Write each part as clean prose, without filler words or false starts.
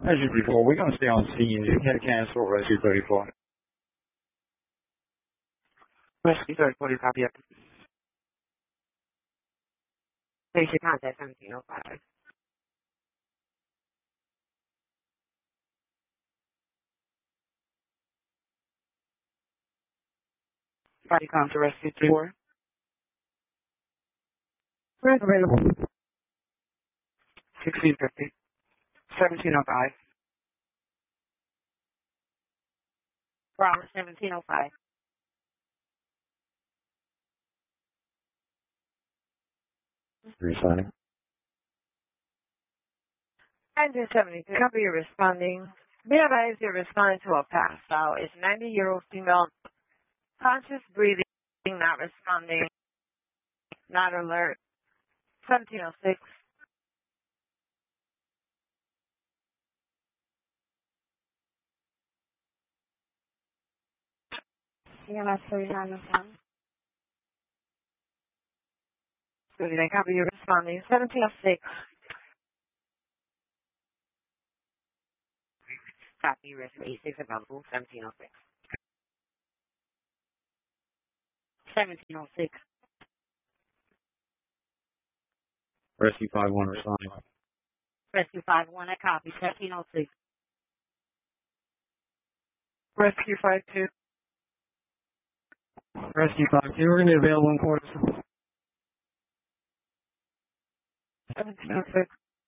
As you before, we're going to stay on scene. You can't cancel Rescue 34. Rescue 34, you copy up. Please your contact 1705. Body come to Rescue 34. Where's available? 1650. 1705. Bravo 1705. Resigning. 1972. Copy you're responding. Be advised you're responding to a pass out. It's 90-year-old female. Conscious breathing, not responding, not alert. 1706. EMS 3901. Good evening. Copy you're responding. 1706. Copy rescue 86 available 1706. 1706. Rescue 51 responding. Rescue 51, I copy. 1706. Rescue 52. Rescue 52, we're going to be available in quarters. 1706.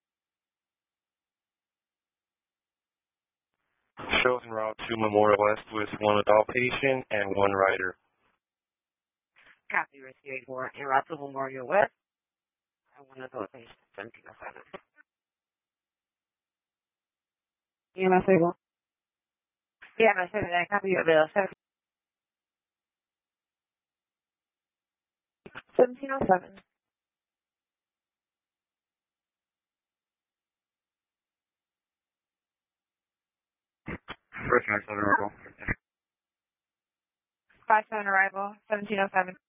Shows en route to Memorial West with one adult patient and one rider. Copy rescue 84 en route to Memorial West. I want to adult patient 1707. EMS 81. EMS 79. Copy your bill 1707. First 97 arrival. 57 arrival. 1707.